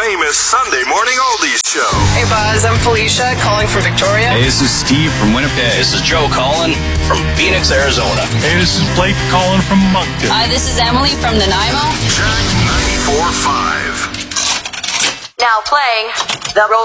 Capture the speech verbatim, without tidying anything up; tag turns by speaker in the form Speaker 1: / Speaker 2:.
Speaker 1: famous Sunday morning oldies show.
Speaker 2: Hey, Buzz, I'm Felicia calling from Victoria.
Speaker 3: Hey, this is Steve from Winnipeg.
Speaker 4: This is Joe calling from Phoenix, Arizona.
Speaker 5: Hey, this is Blake calling from Moncton.
Speaker 6: Hi, this is Emily from Nanaimo.
Speaker 1: Jack ninety-four point five.
Speaker 6: Now playing the